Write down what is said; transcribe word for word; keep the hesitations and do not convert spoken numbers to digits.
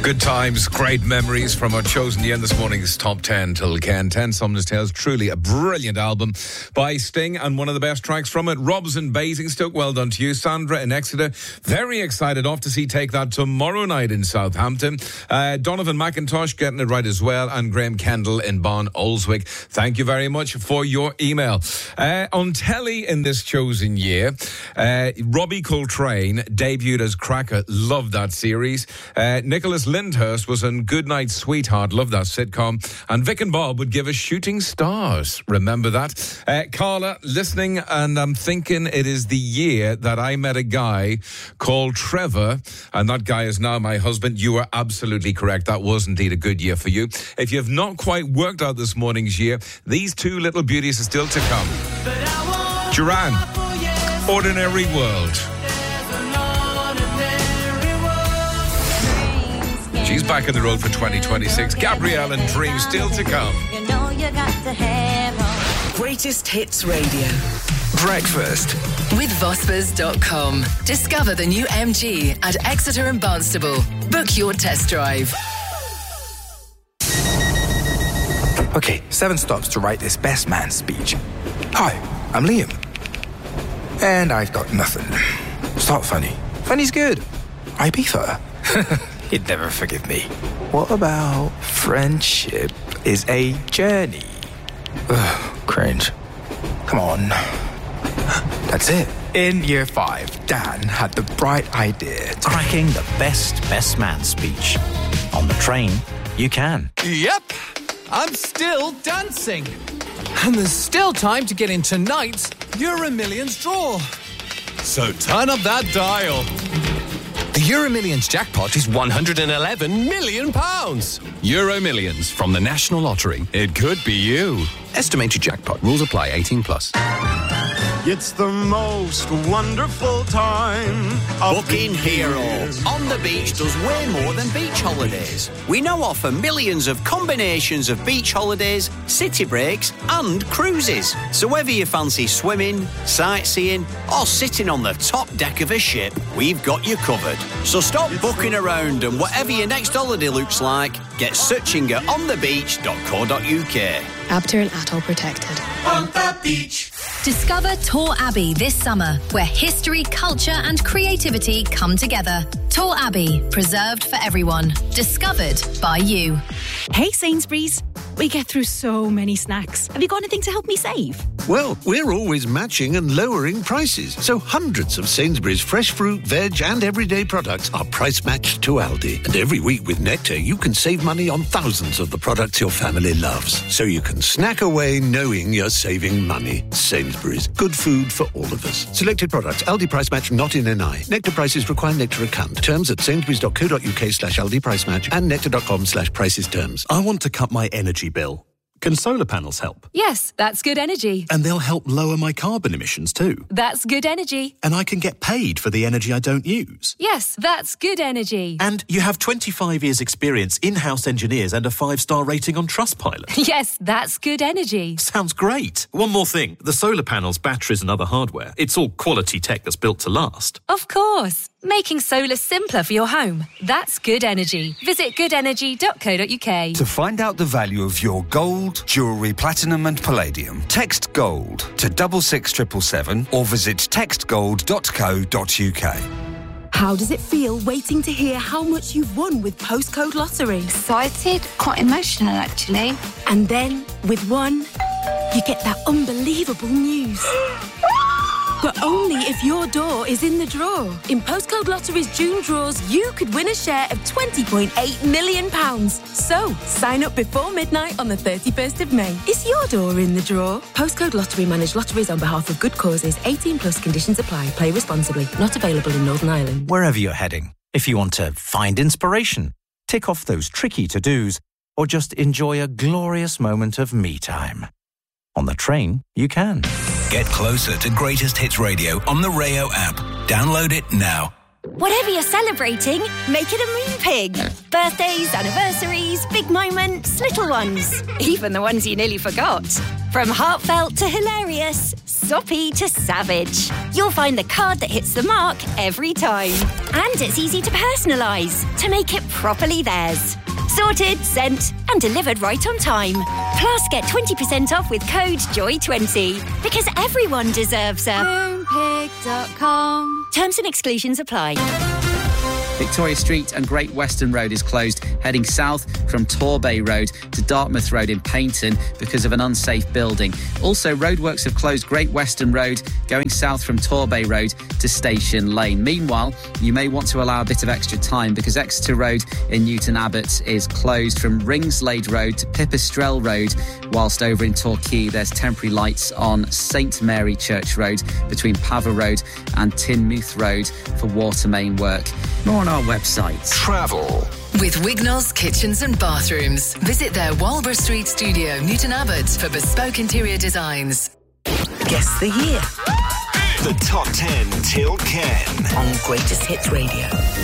Good times, great memories from our chosen the end this morning's top ten till Ken. ten Sumner's Tales, truly a brilliant album by Sting and one of the best tracks from it. Rob's in Basingstoke, well done to you. Sandra in Exeter, very excited, off to see Take That tomorrow night in Southampton. Uh, Donovan McIntosh getting it right as well, and Graham Kendall in Bon Olswick. Thank you very much for your email. Uh, on telly in this chosen year, uh, Robbie Coltrane debuted as Cracker. Loved that series. Uh, Nicholas Lyndhurst was in Goodnight Sweetheart. Love that sitcom. And Vic and Bob would give us Shooting Stars. Remember that? Uh, Carla, listening, and I'm thinking it is the year that I met a guy called Trevor, and that guy is now my husband. You are absolutely correct. That was indeed a good year for you. If you have not quite worked out this morning's year, these two little beauties are still to come. Duran, Ordinary World. She's back in the road for twenty twenty-six. Gabrielle and Dream still to come. You know you got to have Greatest Hits Radio. Breakfast with Vospas dot com. Discover the new M G at Exeter and Barnstable. Book your test drive. Okay, seven stops to write this best man speech. Hi, I'm Liam. And I've got nothing. Start funny. Funny's good. Ibiza. He'd never forgive me. What about friendship is a journey? Ugh, cringe. Come on. That's it. In year five, Dan had the bright idea to... cracking the best best man speech. On the train, you can. Yep, I'm still dancing. And there's still time to get in tonight's Euro Millions draw. So turn up that dial. The Euro Millions jackpot is one hundred eleven million pounds. Euro Millions from the National Lottery. It could be you. Estimated jackpot. Rules apply. eighteen plus. It's the most wonderful time of Booking Hero on the beach does way more than beach holidays. We now offer millions of combinations of beach holidays, city breaks and cruises. So whether you fancy swimming, sightseeing or sitting on the top deck of a ship, we've got you covered. So stop booking around, and whatever your next holiday looks like, get searching at on the beach dot co dot uk. Abter and Atoll protected. On the beach. Discover Tor Abbey this summer, where history, culture and creativity come together. Tor Abbey, preserved for everyone. Discovered by you. Hey Sainsbury's, we get through so many snacks. Have you got anything to help me save? Well, we're always matching and lowering prices, so hundreds of Sainsbury's fresh fruit, veg and everyday products are price matched to Aldi. And every week with Nectar, you can save money on thousands of the products your family loves. So you can snack away knowing you're saving money. Sainsbury's, good food for all of us. Selected products, Aldi price match not in N I. Nectar prices require Nectar account. Terms at sainsbury's dot co dot uk slash Aldi price match and nectar dot com slash prices terms. I want to cut my energy bill. Can solar panels help? Yes, that's good energy. And they'll help lower my carbon emissions too. That's good energy. And I can get paid for the energy I don't use. Yes, that's good energy. And you have twenty-five years experience, in-house engineers and a five-star rating on Trustpilot. Yes, that's good energy. Sounds great. One more thing. The solar panels, batteries and other hardware, it's all quality tech that's built to last. Of course. Making solar simpler for your home. That's good energy. Visit good energy dot co dot uk. To find out the value of your gold, jewellery, platinum and palladium, text GOLD to double six triple seven or visit text gold dot co dot uk. How does it feel waiting to hear how much you've won with Postcode Lottery? Excited, quite emotional actually. And then, with one, you get that unbelievable news. But only if your door is in the draw. In Postcode Lottery's June draws, you could win a share of twenty point eight million pounds. So, sign up before midnight on the thirty-first of May. Is your door in the draw? Postcode Lottery manage lotteries on behalf of good causes. eighteen plus conditions apply. Play responsibly. Not available in Northern Ireland. Wherever you're heading, if you want to find inspiration, tick off those tricky to-dos, or just enjoy a glorious moment of me time. On the train, you can. Get closer to Greatest Hits Radio on the Rayo app. Download it now. Whatever you're celebrating, make it a moon pig. Birthdays, anniversaries, big moments, little ones. Even the ones you nearly forgot. From heartfelt to hilarious, soppy to savage. You'll find the card that hits the mark every time. And it's easy to personalise to make it properly theirs. Sorted, sent and delivered right on time. Plus, get twenty percent off with code joy twenty. Because everyone deserves a Moonpig dot com. Terms and exclusions apply. Victoria Street and Great Western Road is closed, heading south from Torbay Road to Dartmouth Road in Paignton because of an unsafe building. Also, roadworks have closed Great Western Road, going south from Torbay Road to Station Lane. Meanwhile, you may want to allow a bit of extra time because Exeter Road in Newton Abbot is closed from Ringslade Road to Pipistrel Road, whilst over in Torquay there's temporary lights on Saint Mary Church Road between Pava Road and Tinmouth Road for water main work. More on our website. Travel. With Wignall's Kitchens and Bathrooms. Visit their Walborough Street studio, Newton Abbot, for bespoke interior designs. Guess the year. The top ten till Ken. On Greatest Hits Radio.